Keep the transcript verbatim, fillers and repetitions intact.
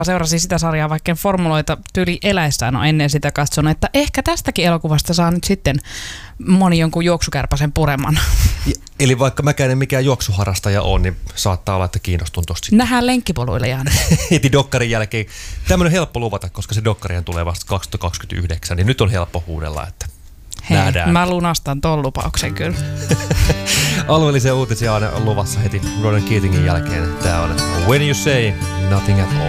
seurasin sitä sarjaa, vaikka formuloita tyli eläissään on ennen sitä katsonut, että ehkä tästäkin elokuvasta saa nyt sitten moni jonkun juoksukärpäsen pureman. Eli vaikka mäkään en mikään juoksuharrastaja on, niin saattaa olla, että kiinnostun tosta sitten. Nähdään lenkkipoluille, Janne. Heti dokkarin jälkeen. Tämmöinen helppo luvata, koska se dokkarihan tulee vasta kaksituhattakaksikymmentäyhdeksän, niin nyt on helppo huudella, että Hei, nähdään. mä lunastan ton lupauksen kyllä. Alueellisia uutisia on luvassa heti Ronan Keatingin jälkeen. Tää on When You Say Nothing at All.